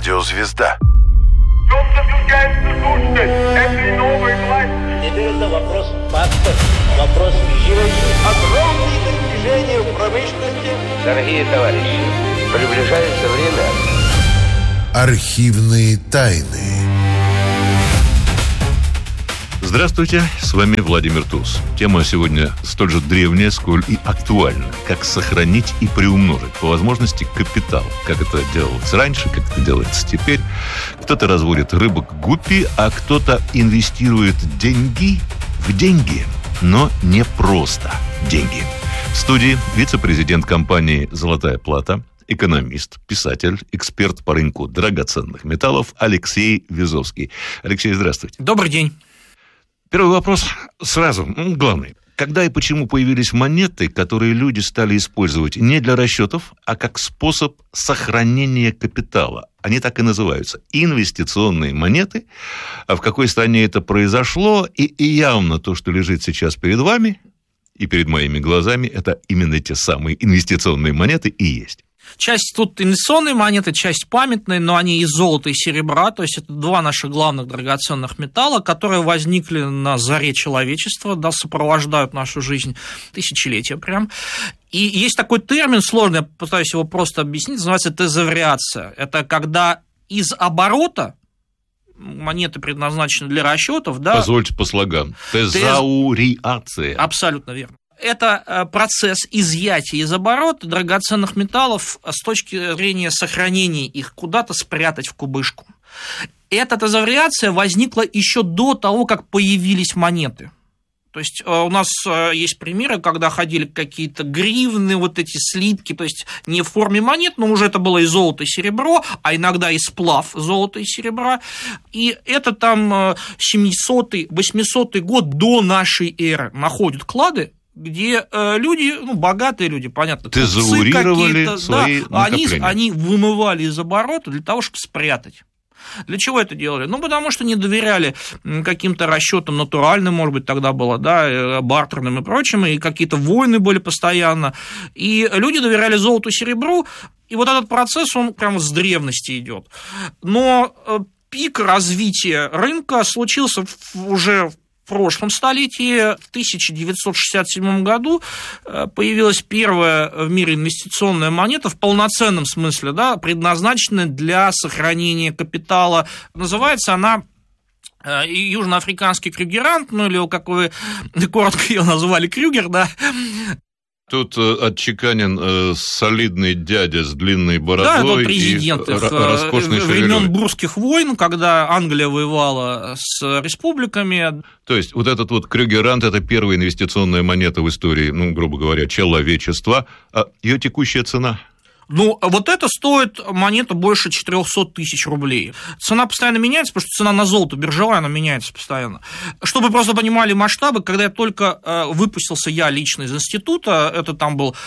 Радиозвезда. Теперь это вопрос фактов, вопрос вещей. Огромные достижения в промышленности. Дорогие товарищи, приближается время. Архивные тайны. Здравствуйте, с вами Владимир Туз. Тема сегодня столь же древняя, сколь и актуальна. Как сохранить и приумножить, по возможности, капитал. Как это делалось раньше, как это делается теперь. Кто-то разводит рыбок гуппи, а кто-то инвестирует деньги в деньги. Но не просто деньги. В студии вице-президент компании «Золотая плата», экономист, писатель, эксперт по рынку драгоценных металлов Алексей Вязовский. Алексей, здравствуйте. Добрый день. Первый вопрос сразу, главный. Когда и почему появились монеты, которые люди стали использовать не для расчетов, а как способ сохранения капитала? Они так и называются. Инвестиционные монеты. А в какой стране это произошло? И явно то, что лежит сейчас перед вами и перед моими глазами, это именно те самые инвестиционные монеты и есть. Часть тут инвестиционные монеты, часть памятные, но они из золота и серебра, то есть это два наших главных драгоценных металла, которые возникли на заре человечества, да, сопровождают нашу жизнь тысячелетия прям. И есть такой термин сложный, я пытаюсь его просто объяснить, называется тезавриация. Это когда из оборота монеты предназначены для расчетов, да. Позвольте по слогам. Тезауриация. Абсолютно верно. Это процесс изъятия из оборота драгоценных металлов с точки зрения сохранения их, куда-то спрятать в кубышку. Эта тезавриация возникла еще до того, как появились монеты. То есть у нас есть примеры, когда ходили какие-то гривны, вот эти слитки, то есть не в форме монет, но уже это было и золото, и серебро, а иногда и сплав золота и серебра. И это там 700-й, 800-й год до нашей эры находят клады, где люди, богатые люди, понятно, тезаурировали свои накопления. Они вымывали из оборота для того, чтобы спрятать. Для чего это делали? Потому что не доверяли каким-то расчетам натуральным, может быть, тогда было, да, бартерным и прочим, и какие-то войны были постоянно, и люди доверяли золоту и серебру, и вот этот процесс, он прямо с древности идет. Но пик развития рынка случился уже в прошлом столетии. В 1967 году появилась первая в мире инвестиционная монета в полноценном смысле, да, предназначенная для сохранения капитала. Называется она южноафриканский крюгерант, или, как вы коротко ее назвали, Крюгер, да. Тут отчеканен солидный дядя с длинной бородой. Да, это президент времен Бурских войн, когда Англия воевала с республиками. То есть вот этот вот крюгерант – это первая инвестиционная монета в истории, грубо говоря, человечества. А ее текущая цена? Вот это стоит монета больше 400 тысяч рублей. Цена постоянно меняется, потому что цена на золото биржевая, она меняется постоянно. Чтобы просто понимали масштабы, когда я только выпустился я лично из института, это там был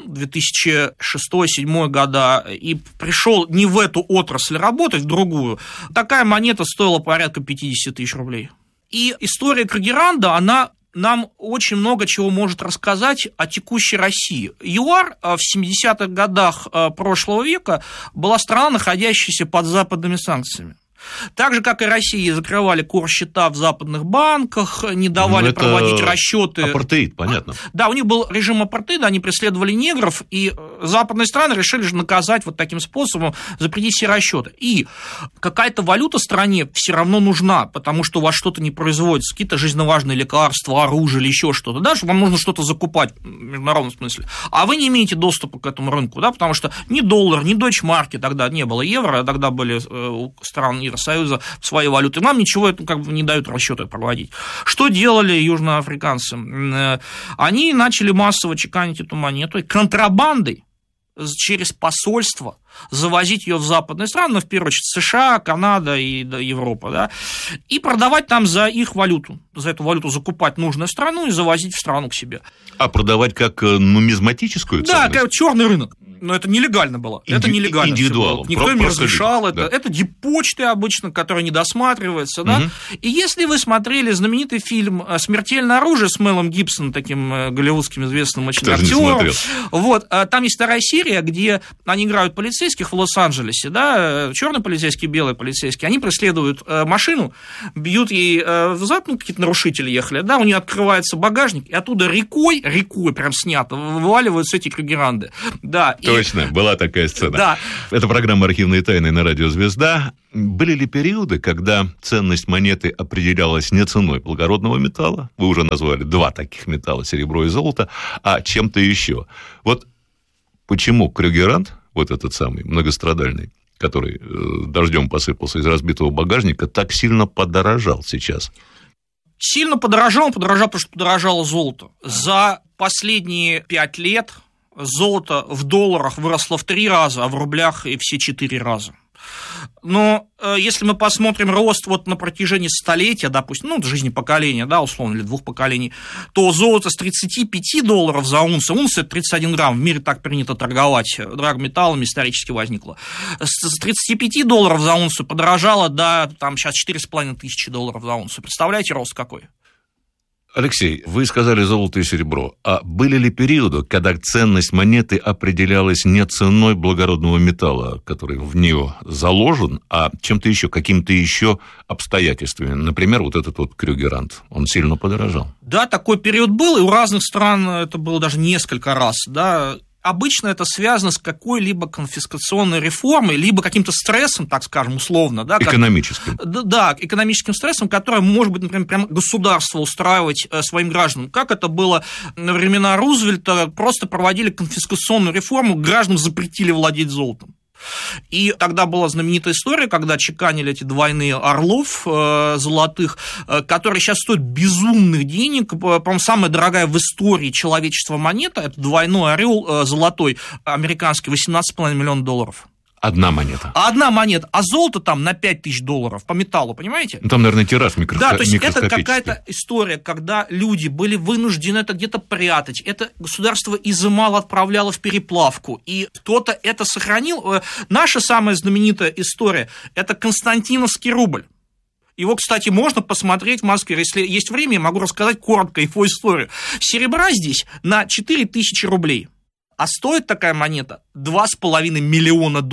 2006-2007 года, и пришел не в эту отрасль работать, в другую, такая монета стоила порядка 50 тысяч рублей. И история Крюгеранда, она нам очень много чего может рассказать о текущей России. ЮАР в 70-х годах прошлого века была страна, находящаяся под западными санкциями. Так же, как и Россия, закрывали корсчета в западных банках, не давали проводить расчеты. Апартеид, понятно. Да, у них был режим апартеида, они преследовали негров, и западные страны решили же наказать вот таким способом, запретить все расчеты. И какая-то валюта стране все равно нужна, потому что у вас что-то не производится, какие-то жизненно важные лекарства, оружие или еще что-то, да, что вам нужно что-то закупать в международном смысле. А вы не имеете доступа к этому рынку, да, потому что ни доллар, ни дойчмарки тогда не было, евро, тогда были у стран Евросоюза своей валюты. Нам ничего это не дают расчеты проводить. Что делали южноафриканцы? Они начали массово чеканить эту монету и контрабандой через посольство завозить ее в западные страны, в первую очередь США, Канада и Европа, да, и продавать там за их валюту, за эту валюту закупать нужную страну и завозить в страну к себе. А продавать как нумизматическую ценность? Да, как черный рынок. Но это нелегально было. Это нелегально. Индивидуалом. Никто им не разрешал. Это диппочты обычно, которые не досматриваются. Да? И если вы смотрели знаменитый фильм «Смертельное оружие» с Мелом Гибсоном, таким голливудским известным очень актером, вот, там есть вторая серия, где они играют полицейских в Лос-Анджелесе, да, черный полицейский, белый полицейский, они преследуют машину, бьют ей в зад, какие-то нарушители ехали, да, у нее открывается багажник, и оттуда рекой прям снято, вываливаются эти крюгеранды. Да, точно, была такая сцена. Да. Это программа «Архивные тайны» на радио «Звезда». Были ли периоды, когда ценность монеты определялась не ценой благородного металла? Вы уже назвали 2 таких металла, серебро и золото, а чем-то еще. Вот почему крюгерант, вот этот самый многострадальный, который дождем посыпался из разбитого багажника, так сильно подорожал сейчас? Сильно подорожал, потому что подорожало золото. За последние 5 лет золото в долларах выросло в 3 раза, а в рублях и все 4 раза. Но если мы посмотрим рост вот на протяжении столетия, допустим, жизни поколения, да, условно, или 2 поколений, то золото с $35 за унцию, унция – это 31 грамм, в мире так принято торговать, драгметаллами исторически возникло, с $35 за унцию подорожало до, сейчас, $4500 за унцию. Представляете, рост какой? Алексей, вы сказали золото и серебро. А были ли периоды, когда ценность монеты определялась не ценой благородного металла, который в нее заложен, а чем-то еще, какими-то еще обстоятельствами? Например, вот этот вот крюгерант, он сильно подорожал. Да, такой период был, и у разных стран это было даже несколько раз, да. Обычно это связано с какой-либо конфискационной реформой, либо каким-то стрессом, так скажем, условно. Да, экономическим. Да, экономическим стрессом, который может быть, например, прямо государство устраивать своим гражданам. Как это было во времена Рузвельта, просто проводили конфискационную реформу, гражданам запретили владеть золотом. И тогда была знаменитая история, когда чеканили эти двойные орлов золотых, которые сейчас стоят безумных денег. По-моему, самая дорогая в истории человечества монета – это двойной орел золотой американский, $18,5 миллиона. Одна монета, а золото там на $5000 по металлу, понимаете? Там, наверное, тираж микроскопический. Да, то есть это какая-то история, когда люди были вынуждены это где-то прятать, это государство изымало, отправляло в переплавку, и кто-то это сохранил. Наша самая знаменитая история – это Константиновский рубль. Его, кстати, можно посмотреть в Москве. Если есть время, я могу рассказать коротко его историю. Серебра здесь на 4000 рублей. А стоит такая монета $2,5 миллиона.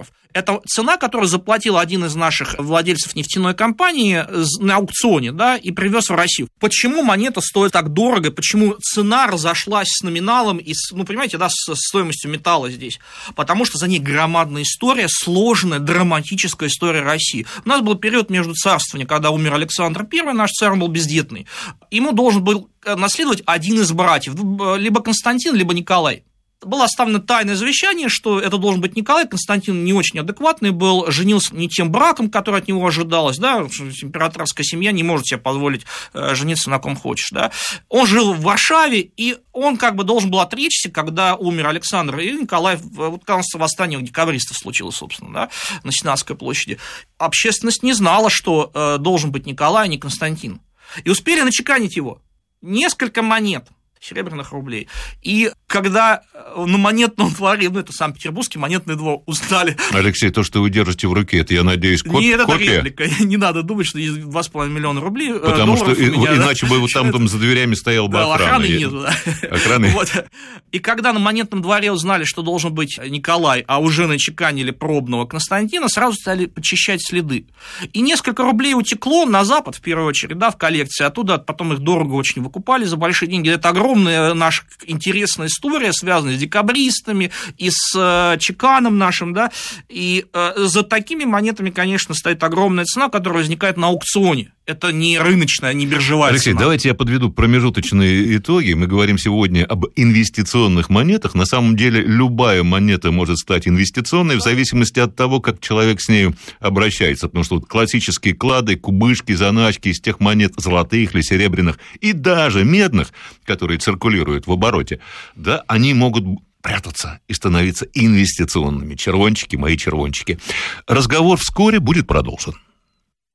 Это цена, которую заплатил один из наших владельцев нефтяной компании на аукционе, да, и привез в Россию. Почему монета стоит так дорого? Почему цена разошлась с номиналом и, понимаете, да, с стоимостью металла здесь? Потому что за ней громадная история, сложная, драматическая история России. У нас был период между царствованием, когда умер Александр I, наш царь, он был бездетный. Ему должен был наследовать один из братьев, либо Константин, либо Николай. Было оставлено тайное завещание, что это должен быть Николай. Константин не очень адекватный был, женился не тем браком, который от него ожидалось, да, императорская семья не может себе позволить жениться на ком хочешь, да. Он жил в Варшаве, и он должен был отречься, когда умер Александр, и Николай, вот когда восстание декабристов случилось, собственно, да, на Сенатской площади. Общественность не знала, что должен быть Николай, а не Константин. И успели начеканить его. Несколько монет серебряных рублей. И когда на монетном дворе, это Санкт-Петербургский монетный двор, узнали... Алексей, то, что вы держите в руке, это, я надеюсь, копия? Нет, это реплика. Не надо думать, что есть $2,5 миллиона рублей. Потому что иначе бы там за дверями стоял бы охрана. Охраны нету, да. Охраны. Вот. И когда на монетном дворе узнали, что должен быть Николай, а уже начеканили пробного Константина, сразу стали почищать следы. И несколько рублей утекло на Запад, в первую очередь, да, в коллекции. Оттуда потом их дорого очень выкупали за большие деньги. Это огромная наша интересная история, связанная с декабристами и с чеканом нашим, да, и за такими монетами, конечно, стоит огромная цена, которая возникает на аукционе. Это не рыночная, не биржевая Алексей, цена. Давайте я подведу промежуточные итоги. Мы говорим сегодня об инвестиционных монетах. На самом деле любая монета может стать инвестиционной в зависимости от того, как человек с нею обращается. Потому что классические клады, кубышки, заначки из тех монет, золотых или серебряных, и даже медных, которые циркулируют в обороте, да, они могут прятаться и становиться инвестиционными. Червончики, мои червончики. Разговор вскоре будет продолжен.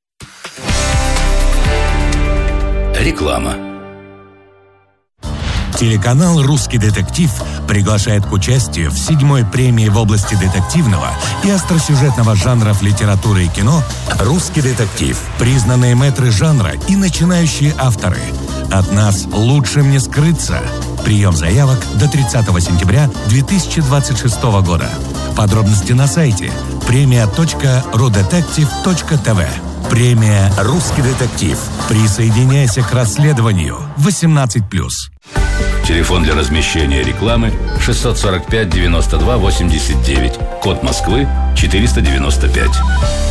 Реклама. Телеканал «Русский детектив» приглашает к участию в 7-й премии в области детективного и остросюжетного жанров литературы и кино «Русский детектив». Признанные мэтры жанра и начинающие авторы. От нас лучшим не скрыться. Прием заявок до 30 сентября 2026 года. Подробности на сайте premia.rudetective.tv. Премия «Русский детектив». Присоединяйся к расследованию. 18+. Телефон для размещения рекламы 645 92 89. Код Москвы 495.